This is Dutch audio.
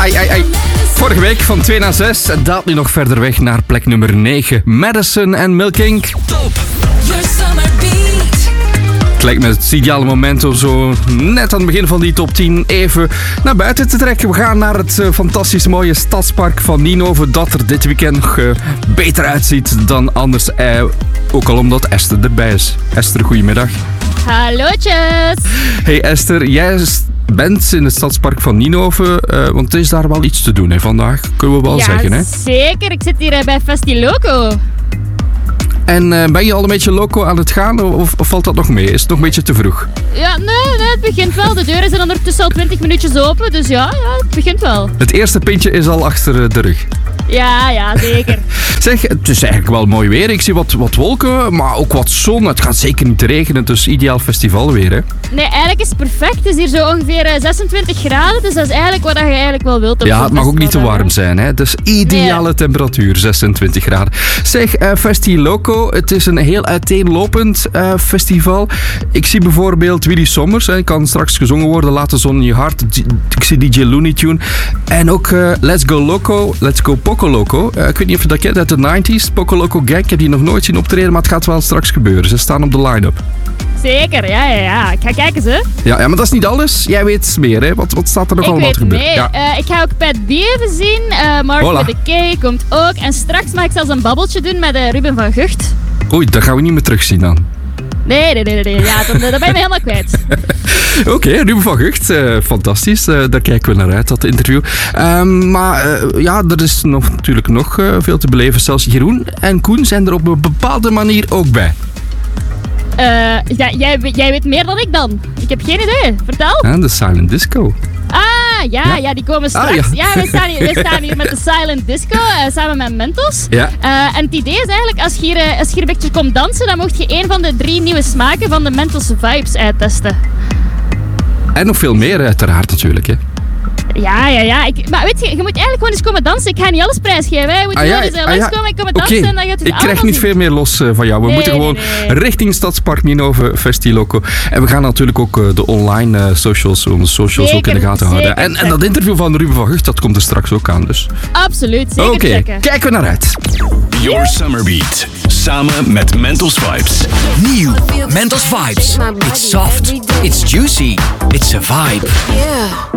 Ai. Vorige week van 2 naar 6. En daalt nu nog verder weg naar plek nummer 9. Madison en Milking. Top. Your summer beat. Het lijkt me het ideale moment om zo net aan het begin van die top 10 even naar buiten te trekken. We gaan naar het fantastisch mooie stadspark van Ninove, dat er dit weekend nog beter uitziet dan anders. Ook al omdat Esther erbij is. Esther, goedemiddag. Hallootjes! Hey Esther, jij bent in het stadspark van Ninove, want er is daar wel iets te doen hè, vandaag, kunnen we wel zeggen. Hè? Zeker. Ik zit hier bij Festiloco. En ben je al een beetje loco aan het gaan of valt dat nog mee? Is het nog een beetje te vroeg? Ja, nee, het begint wel. De deuren zijn ondertussen al 20 minuutjes open, dus ja, het begint wel. Het eerste pintje is al achter de rug. Ja, zeker. Zeg, het is eigenlijk wel mooi weer. Ik zie wat wolken, maar ook wat zon. Het gaat zeker niet regenen, dus ideaal festivalweer, hè? Nee, eigenlijk is het perfect. Het is hier zo ongeveer 26 graden, dus dat is eigenlijk wat je eigenlijk wel wilt. Ja, het mag ook niet te warm zijn, hè? Dus ideale temperatuur, 26 graden. Zeg, Festiloco, het is een heel uiteenlopend festival. Ik zie bijvoorbeeld Willy Sommers, hè, kan straks gezongen worden, Laat de zon in je hart. Ik zie DJ Looney Tune. En ook Let's Go Loco, Let's Go Poco Loco. Ik weet niet of je dat kent uit de 90s. Poco Loco Gang, ik heb die nog nooit zien optreden, maar het gaat wel straks gebeuren. Ze staan op de line-up. Zeker, ja. Ik ga kijken, ze. Ja, maar dat is niet alles. Jij weet meer, hè? Wat staat er nog allemaal te gebeuren? Ik ga ook Pat B even zien. Mark with the K komt ook. En straks mag ik zelfs een babbeltje doen met Ruben van Gucht. Oei, dat gaan we niet meer terugzien dan. Nee. Ja, dan ben je me helemaal kwijt. Oké, Ruben van Gucht. Fantastisch. Daar kijken we naar uit, dat interview. Maar er is natuurlijk nog veel te beleven. Zelfs Jeroen en Koen zijn er op een bepaalde manier ook bij. Jij weet meer dan ik dan. Ik heb geen idee. Vertel. Ja, de Silent Disco. Ja, die komen straks. Ja, wij staan hier met de Silent Disco samen met Mentos. Ja. En het idee is eigenlijk, als je hier een beetje komt dansen, dan mocht je een van de 3 nieuwe smaken van de Mentos Vibes uittesten. En nog veel meer uiteraard natuurlijk, hè. Ja. Maar weet je moet eigenlijk gewoon eens komen dansen. Ik ga niet alles prijsgeven. Hè. Je moet gewoon eens langskomen en komen dansen. En dan gaat het ik krijg niet veel meer los van jou. We moeten gewoon richting Stadspark Ninove Festiloco. En we gaan natuurlijk ook de online socials ook in de gaten houden. En dat interview van Ruben van Gucht, dat komt er straks ook aan. Dus. Absoluut, zeker checken. Kijken we naar uit. Your Summer Beat. Samen met Mentos Vibes. Nieuw. Mentos Vibes. It's soft. It's juicy. It's a vibe. Yeah.